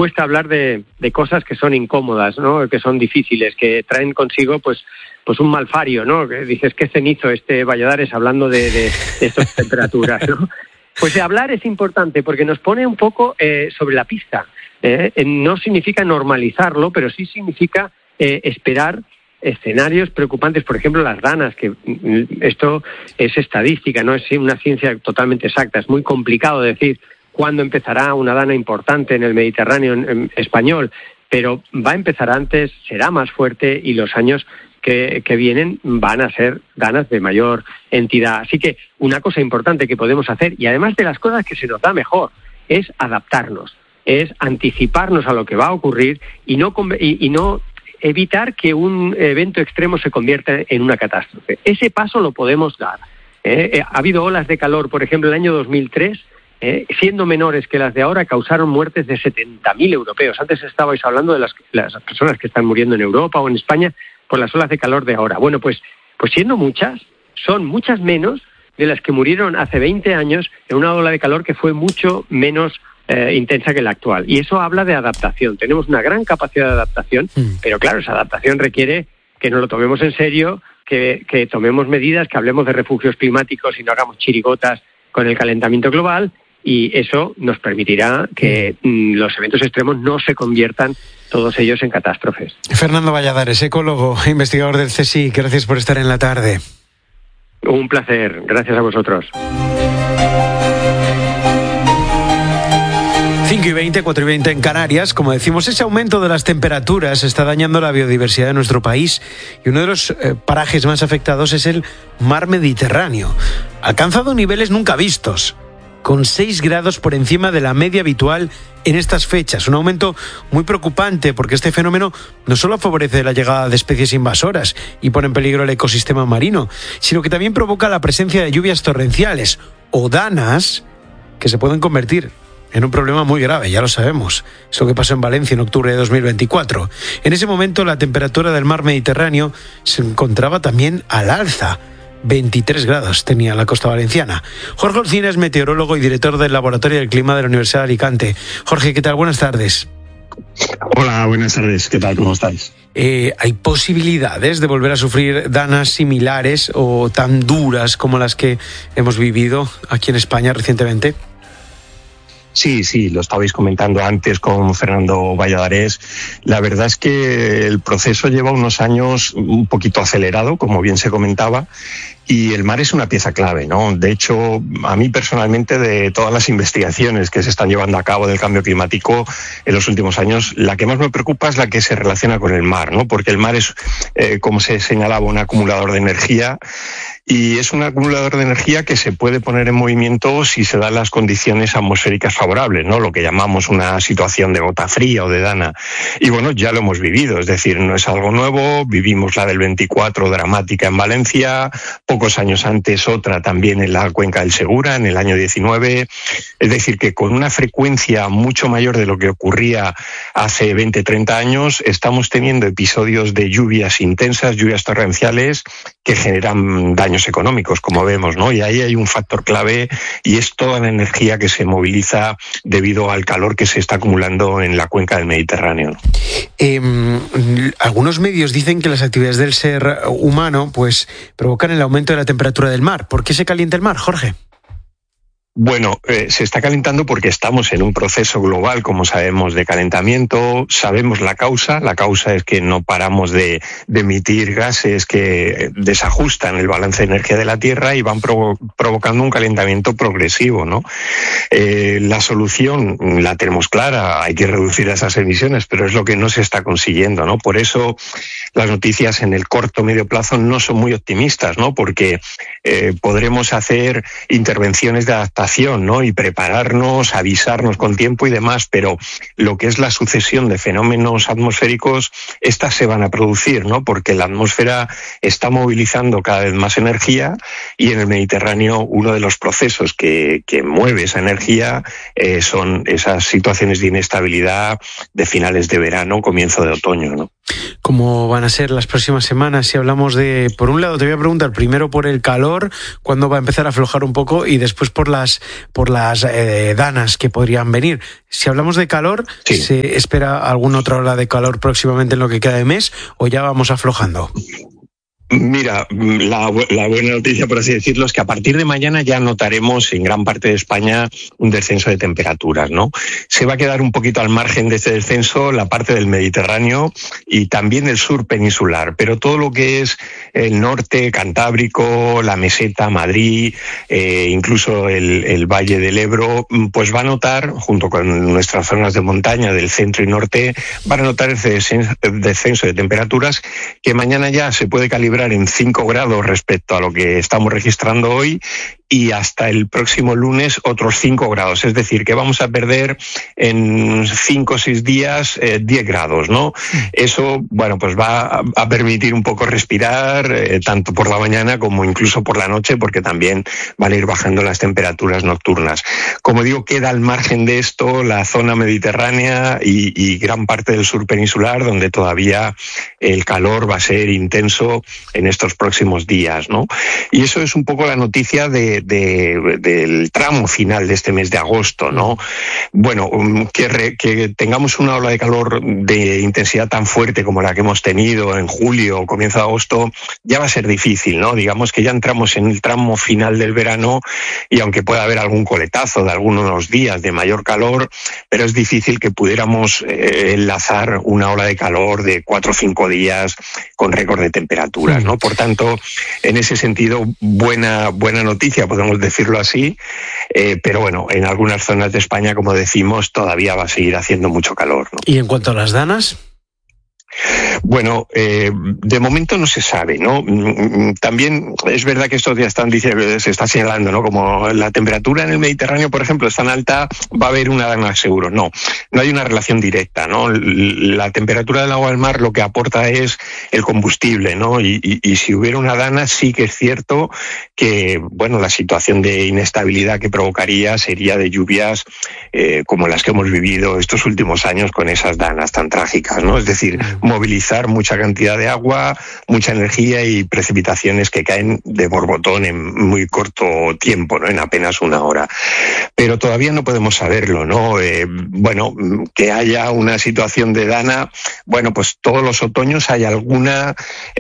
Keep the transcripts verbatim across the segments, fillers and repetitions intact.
cuesta hablar de, de cosas que son incómodas, ¿no? Que son difíciles, que traen consigo pues pues un malfario, ¿no? Que dices, qué cenizo este Valladares hablando de, de, de estas temperaturas, ¿no? Pues de hablar es importante porque nos pone un poco eh, sobre la pista. ¿eh? No significa normalizarlo, pero sí significa eh, esperar escenarios preocupantes, por ejemplo las danas, que esto es estadística, no es una ciencia totalmente exacta, es muy complicado decir cuándo empezará una dana importante en el Mediterráneo en, en español, pero va a empezar antes, será más fuerte y los años que, que vienen van a ser danas de mayor entidad. Así que una cosa importante que podemos hacer, y además de las cosas que se nos da mejor, es adaptarnos, es anticiparnos a lo que va a ocurrir y no, y, y no evitar que un evento extremo se convierta en una catástrofe. Ese paso lo podemos dar. ¿eh? Ha habido olas de calor, por ejemplo, en el año dos mil tres, eh, siendo menores que las de ahora, causaron muertes de setenta mil europeos. Antes estabais hablando de las, las personas que están muriendo en Europa o en España por las olas de calor de ahora. Bueno, pues, pues siendo muchas, son muchas menos de las que murieron hace veinte años en una ola de calor que fue mucho menos Eh, intensa que la actual. Y eso habla de adaptación. Tenemos una gran capacidad de adaptación, mm. pero claro, esa adaptación requiere que nos lo tomemos en serio, que, que tomemos medidas, que hablemos de refugios climáticos y no hagamos chirigotas con el calentamiento global, y eso nos permitirá que mm, los eventos extremos no se conviertan todos ellos en catástrofes. Fernando Valladares, ecólogo, investigador del C S I C, gracias por estar en la tarde. Un placer, gracias a vosotros. cinco y veinte, cuatro y veinte en Canarias. Como decimos, ese aumento de las temperaturas está dañando la biodiversidad de nuestro país y uno de los eh, parajes más afectados es el mar Mediterráneo. Ha alcanzado niveles nunca vistos, con seis grados por encima de la media habitual en estas fechas. Un aumento muy preocupante porque este fenómeno no solo favorece la llegada de especies invasoras y pone en peligro el ecosistema marino, sino que también provoca la presencia de lluvias torrenciales o danas que se pueden convertir en un problema muy grave, ya lo sabemos. Eso que pasó en Valencia en octubre de dos mil veinticuatro. En ese momento la temperatura del mar Mediterráneo se encontraba también al alza. veintitrés grados tenía la costa valenciana. Jorge Olcina es meteorólogo y director del Laboratorio del Clima de la Universidad de Alicante. Jorge, ¿qué tal? Buenas tardes. Hola, buenas tardes. ¿Qué tal? ¿Cómo estáis? Eh, ¿Hay posibilidades de volver a sufrir danas similares o tan duras como las que hemos vivido aquí en España recientemente? Sí, sí, lo estabais comentando antes con Fernando Valladares. La verdad es que el proceso lleva unos años un poquito acelerado, como bien se comentaba, y el mar es una pieza clave, ¿no? De hecho, a mí personalmente, de todas las investigaciones que se están llevando a cabo del cambio climático en los últimos años, la que más me preocupa es la que se relaciona con el mar, ¿no? Porque el mar es, eh, como se señalaba, un acumulador de energía. Y es un acumulador de energía que se puede poner en movimiento si se dan las condiciones atmosféricas favorables, ¿no? Lo que llamamos una situación de gota fría o de dana. Y bueno, ya lo hemos vivido, es decir, no es algo nuevo. Vivimos la del veinticuatro, dramática en Valencia, pocos años antes otra también en la cuenca del Segura, en el año diecinueve. Es decir, que con una frecuencia mucho mayor de lo que ocurría hace veinte, treinta años, estamos teniendo episodios de lluvias intensas, lluvias torrenciales, que generan daños económicos, como vemos, ¿no? Y ahí hay un factor clave y es toda la energía que se moviliza debido al calor que se está acumulando en la cuenca del Mediterráneo. Eh, algunos medios dicen que las actividades del ser humano pues provocan el aumento de la temperatura del mar. ¿Por qué se calienta el mar, Jorge? Bueno, eh, se está calentando porque estamos en un proceso global, como sabemos, de calentamiento. Sabemos la causa. La causa es que no paramos de, de emitir gases que desajustan el balance de energía de la Tierra y van provo- provocando un calentamiento progresivo, ¿no? Eh, la solución la tenemos clara. Hay que reducir esas emisiones, pero es lo que no se está consiguiendo, ¿no? Por eso las noticias en el corto medio plazo no son muy optimistas, ¿no? Porque eh, podremos hacer intervenciones de adaptación, ¿no? Y prepararnos, avisarnos con tiempo y demás, pero lo que es la sucesión de fenómenos atmosféricos, estas se van a producir, ¿no? Porque la atmósfera está movilizando cada vez más energía y en el Mediterráneo uno de los procesos que, que mueve esa energía eh, son esas situaciones de inestabilidad de finales de verano, comienzo de otoño, ¿no? ¿Cómo van a ser las próximas semanas? Si hablamos de, por un lado te voy a preguntar primero por el calor, cuándo va a empezar a aflojar un poco, y después por las por las eh, danas que podrían venir. Si hablamos de calor, sí. ¿Se espera alguna otra ola de calor próximamente en lo que queda de mes o ya vamos aflojando? Mira, la, la buena noticia, por así decirlo, es que a partir de mañana ya notaremos en gran parte de España un descenso de temperaturas, ¿no? Se va a quedar un poquito al margen de este descenso la parte del Mediterráneo y también el sur peninsular, pero todo lo que es el norte, Cantábrico, la meseta, Madrid, eh, incluso el, el Valle del Ebro, pues va a notar, junto con nuestras zonas de montaña del centro y norte, van a notar ese descenso de temperaturas que mañana ya se puede calibrar en cinco grados respecto a lo que estamos registrando hoy, y hasta el próximo lunes otros cinco grados. Es decir, que vamos a perder en cinco o seis días eh, diez grados, ¿no? Eso, bueno, pues va a permitir un poco respirar, eh, tanto por la mañana como incluso por la noche, porque también van a ir bajando las temperaturas nocturnas. Como digo, queda al margen de esto la zona mediterránea y, y gran parte del sur peninsular, donde todavía el calor va a ser intenso en estos próximos días, ¿no? Y eso es un poco la noticia de De, del tramo final de este mes de agosto, ¿no? Bueno, que, re, que tengamos una ola de calor de intensidad tan fuerte como la que hemos tenido en julio o comienzo de agosto, ya va a ser difícil, ¿no? Digamos que ya entramos en el tramo final del verano, y aunque pueda haber algún coletazo de algunos días de mayor calor, pero es difícil que pudiéramos eh, enlazar una ola de calor de cuatro o cinco días con récord de temperaturas, ¿no? Por tanto, en ese sentido, buena, buena noticia, podemos decirlo así, eh, pero bueno, en algunas zonas de España, como decimos, todavía va a seguir haciendo mucho calor, ¿no? ¿Y en cuanto a las danas? Bueno, eh, de momento no se sabe, ¿no? También es verdad que estos días están, dice, se está señalando, ¿no? Como la temperatura en el Mediterráneo, por ejemplo, es tan alta, va a haber una dana seguro. No, no hay una relación directa, ¿no? La temperatura del agua del mar lo que aporta es el combustible, ¿no? Y, y, y si hubiera una dana, sí que es cierto que, bueno, la situación de inestabilidad que provocaría sería de lluvias eh, como las que hemos vivido estos últimos años con esas danas tan trágicas, ¿no? Es decir, movilizar mucha cantidad de agua, mucha energía y precipitaciones que caen de borbotón en muy corto tiempo, ¿no? En apenas una hora. Pero todavía no podemos saberlo, ¿no? Eh, bueno, que haya una situación de dana, bueno, pues todos los otoños hay alguna,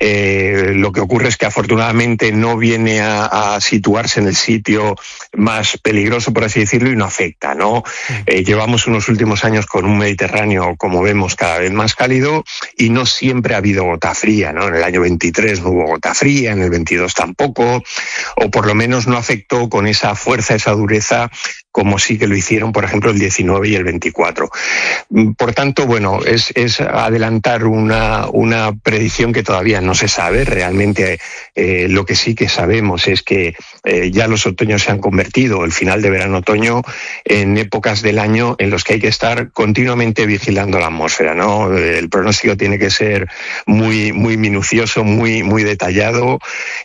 eh, lo que ocurre es que afortunadamente no viene a, a situarse en el sitio más peligroso, por así decirlo, y no afecta, ¿no? Eh, llevamos unos últimos años con un Mediterráneo, como vemos, cada vez más cálido, y no siempre ha habido gota fría, ¿no? En el año veintitrés no hubo gota fría, en el veintidós tampoco, o por lo menos no afectó con esa fuerza, esa dureza, como sí que lo hicieron, por ejemplo, el diecinueve y el veinticuatro. Por tanto, bueno, es, es adelantar una, una predicción que todavía no se sabe. Realmente eh, lo que sí que sabemos es que eh, ya los otoños se han convertido, el final de verano-otoño, en épocas del año en los que hay que estar continuamente vigilando la atmósfera, ¿no? El pronóstico tiene que ser muy, muy minucioso, muy, muy detallado,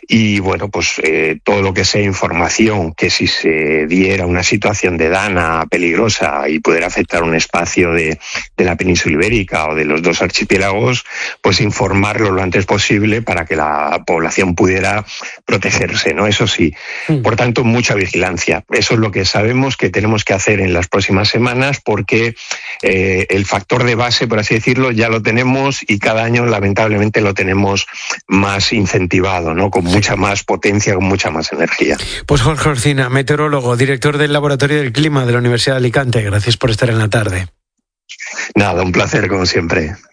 y bueno, pues eh, todo lo que sea información que si se diera una situación de dana peligrosa y pudiera afectar un espacio de, de la península ibérica o de los dos archipiélagos, pues informarlo lo antes posible para que la población pudiera protegerse, ¿no? Eso sí. Por tanto, mucha vigilancia. Eso es lo que sabemos que tenemos que hacer en las próximas semanas, porque eh, el factor de base, por así decirlo, ya lo tenemos, y cada año lamentablemente lo tenemos más incentivado, ¿no? Con mucha más potencia, con mucha más energía. Pues Jorge Orcina, meteorólogo, director del Laboratorio del Clima de la Universidad de Alicante, gracias por estar en la tarde. Nada, un placer como siempre.